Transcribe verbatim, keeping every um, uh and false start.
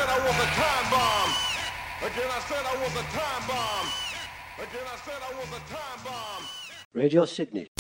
said I was a time bomb. Again, I said I was a time bomb. Again, I said I was a time bomb. Radio Sydney.